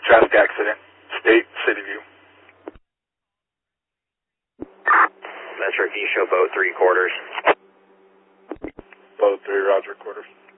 traffic accident. State, City View. Metro, can you show boat 3/4? Boat 3, roger, quarters.